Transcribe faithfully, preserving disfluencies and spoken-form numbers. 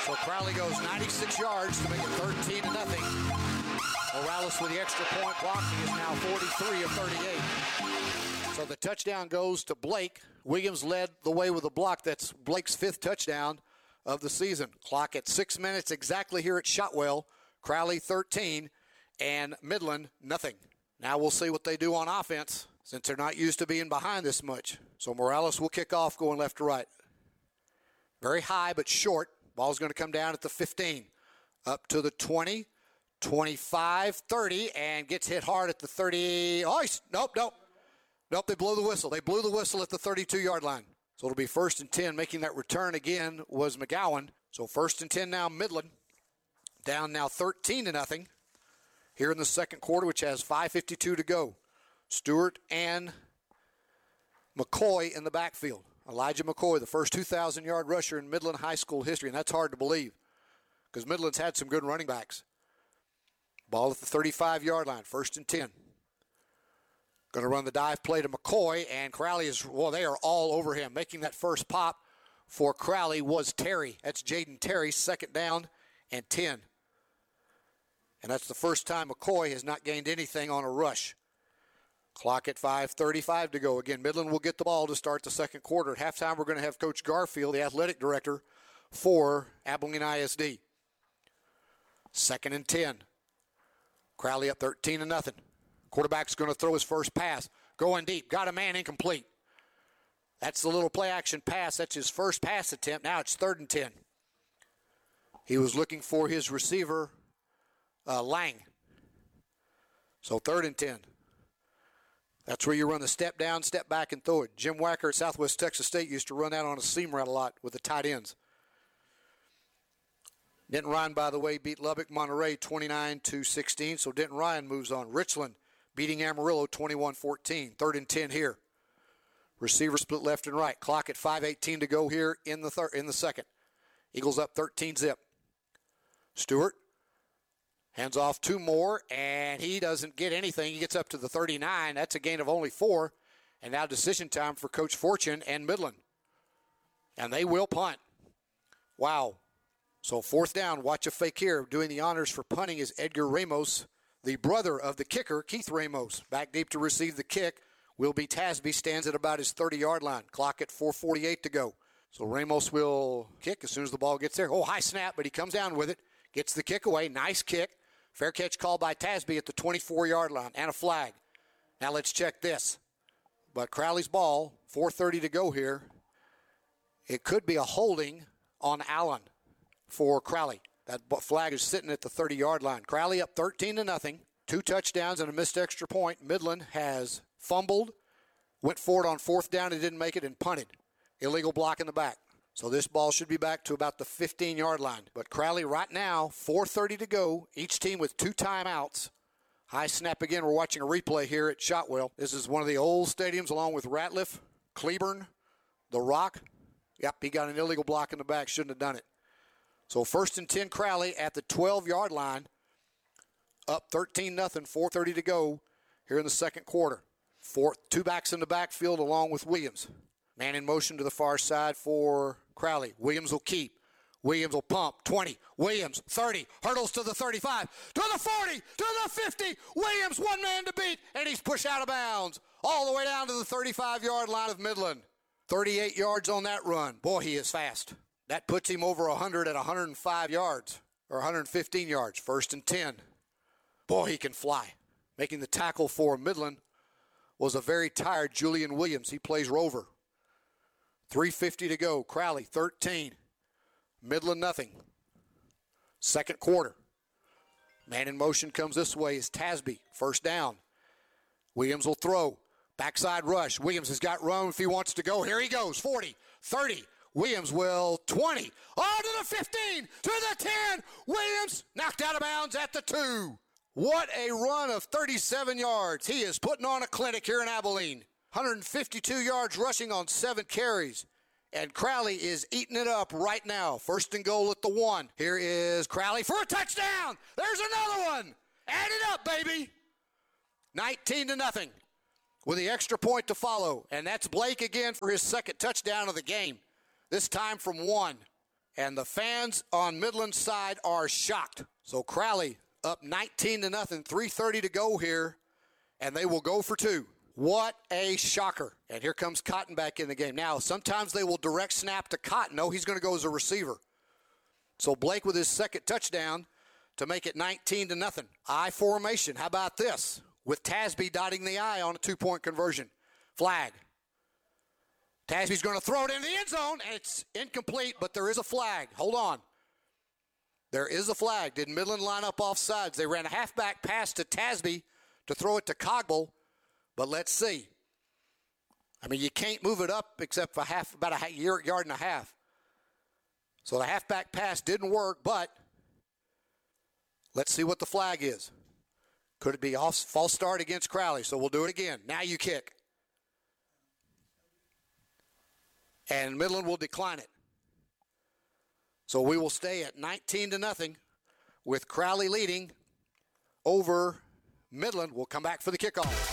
So Crowley goes ninety-six yards to make it thirteen to nothing. Morales with the extra point blocking is now forty-three of thirty-eight. So the touchdown goes to Blake. Williams led the way with a block. That's Blake's fifth touchdown of the season. Clock at six minutes exactly here at Shotwell. Crowley thirteen and Midland nothing. Now we'll see what they do on offense since they're not used to being behind this much. So Morales will kick off going left to right. Very high but short. Ball's going to come down at the fifteen. Up to the twenty, twenty-five, thirty, and gets hit hard at the thirty. Oh, nope, nope. Nope, they blew the whistle. They blew the whistle at the thirty-two-yard line. So it'll be first and ten. Making that return again was McGowan. So first and ten now, Midland. Down now thirteen to nothing. Here in the second quarter, which has five fifty-two to go. Stewart and McCoy in the backfield. Elijah McCoy, the first two thousand-yard rusher in Midland High School history, and that's hard to believe because Midland's had some good running backs. Ball at the thirty-five-yard line, first and ten. Going to run the dive play to McCoy, and Crowley is, well, they are all over him. Making that first pop for Crowley was Terry. That's Jaden Terry, second down and ten. And that's the first time McCoy has not gained anything on a rush. Clock at five thirty-five to go. Again, Midland will get the ball to start the second quarter. At halftime, we're going to have Coach Garfield, the athletic director for Abilene I S D. Second and ten. Crowley up thirteen to nothing. Quarterback's going to throw his first pass. Going deep. Got a man incomplete. That's the little play-action pass. That's his first pass attempt. Now it's third and ten. He was looking for his receiver, uh, Lang. So third and ten. That's where you run the step down, step back, and throw it. Jim Wacker at Southwest Texas State used to run that on a seam route a lot with the tight ends. Denton Ryan, by the way, beat Lubbock Monterey twenty-nine to sixteen, so Denton Ryan moves on. Richland beating Amarillo twenty-one fourteen. Third and ten here. Receiver split left and right. Clock at five eighteen to go here in the third, in the second. Eagles up thirteen zip. Stewart hands off two more, and he doesn't get anything. He gets up to the thirty-nine. That's a gain of only four. And now decision time for Coach Fortune and Midland. And they will punt. Wow. So fourth down, watch a fake here. Doing the honors for punting is Edgar Ramos, the brother of the kicker, Keith Ramos. Back deep to receive the kick will be Tasby, stands at about his thirty-yard line. Clock at four forty-eight to go. So Ramos will kick as soon as the ball gets there. Oh, high snap, but he comes down with it. Gets the kick away. Nice kick. Fair catch called by Tasby at the twenty-four-yard line. And a flag. Now let's check this. But Crowley's ball, four thirty to go here. It could be a holding on Allen for Crowley. That flag is sitting at the thirty-yard line. Crowley up thirteen to nothing. Two touchdowns and a missed extra point. Midland has fumbled, went forward on fourth down and didn't make it, and punted. Illegal block in the back. So this ball should be back to about the fifteen-yard line. But Crowley right now, four thirty to go. Each team with two timeouts. High snap again. We're watching a replay here at Shotwell. This is one of the old stadiums along with Ratliff, Cleburne, The Rock. Yep, he got an illegal block in the back. Shouldn't have done it. So first and ten, Crowley at the twelve-yard line. Up thirteen nothing, four thirty to go here in the second quarter. Four, two backs in the backfield along with Williams. Man in motion to the far side for Crowley. Williams will keep. Williams will pump. twenty. Williams, thirty. Hurdles to the thirty-five. To the forty. To the fifty. Williams, one man to beat. And he's pushed out of bounds. All the way down to the thirty-five-yard line of Midland. thirty-eight yards on that run. Boy, he is fast. That puts him over one hundred at one hundred five yards. Or one hundred fifteen yards. First and ten. Boy, he can fly. Making the tackle for Midland was a very tired Julian Williams. He plays Rover. three fifty to go. Crowley, thirteen. Midland, nothing. Second quarter. Man in motion comes this way is Tasby. First down. Williams will throw. Backside rush. Williams has got room if he wants to go. Here he goes. forty, thirty. Williams will twenty. Oh, to the fifteen. To the ten. Williams knocked out of bounds at the two. What a run of thirty-seven yards. He is putting on a clinic here in Abilene. one hundred fifty-two yards rushing on seven carries. And Crowley is eating it up right now. First and goal at the one. Here is Crowley for a touchdown. There's another one. Add it up, baby. nineteen to nothing with the extra point to follow. And that's Blake again for his second touchdown of the game. This time from one. And the fans on Midland's side are shocked. So Crowley up nineteen to nothing, three thirty to go here, and they will go for two. What a shocker. And here comes Cotton back in the game. Now, sometimes they will direct snap to Cotton. No, he's going to go as a receiver. So Blake with his second touchdown to make it nineteen to nothing. I formation. How about this? With Tasby dotting the I on a two-point conversion. Flag. Tasby's going to throw it in the end zone, and it's incomplete, but there is a flag. Hold on. There is a flag. Did Midland line up off sides? They ran a halfback pass to Tasby to throw it to Cogble, but let's see. I mean, you can't move it up except for half, about a yard and a half. So the halfback pass didn't work, but let's see what the flag is. Could it be off, false start against Crowley? So we'll do it again. Now you kick. And Midland will decline it. So we will stay at nineteen to nothing with Crowley leading over Midland. We'll come back for the kickoff.